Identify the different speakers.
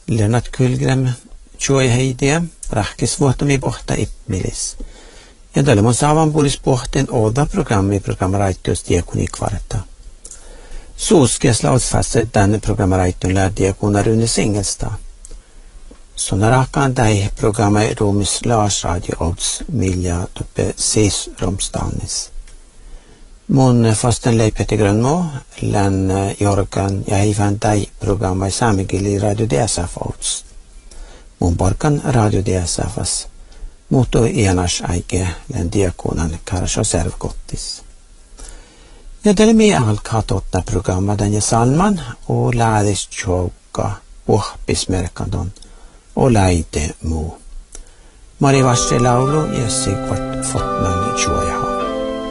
Speaker 1: Lennart Kullgren Joy heidia rahkisvuotami pohta ipmilis. Ja tällä mun saavan puolis pohten oda programmaraittios diakoni kvarta. Suuskesla otsfasset tänne programmaraittion lär diakona Rune Singelsta. Såna rakan täi programma ruumis laasradio ots milja tuppe siis romstanis. Mun fasten leipeti Grönmo, län jorkan ja hivän täi programma saamikili radio DSF ots. Mun porkan radio DSFs. Muuttu ianas aike län diakonan karso servkottis. Ja tälle mie alkaa totta programma den ja salman och läris tjouka ohpismerkandon och läite muu. Mari vasse laulu ja Sigvard Fotman tjoja.